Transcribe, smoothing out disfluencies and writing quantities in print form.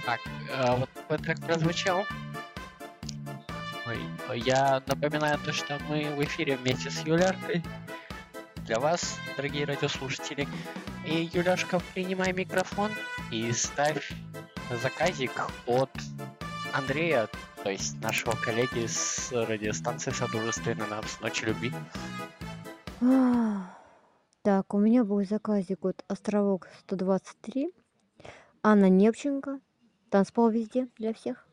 Так, вот твой трек прозвучал. Ой, я напоминаю то, что мы в эфире вместе с Юляркой. Для вас, дорогие радиослушатели. И, Юляшка, принимай микрофон и ставь заказик от Андрея, то есть нашего коллеги с радиостанции «Содружество нас Ночи любви». Так, у меня был заказик от Островок 123, Анна Невченко, танцпол везде для всех.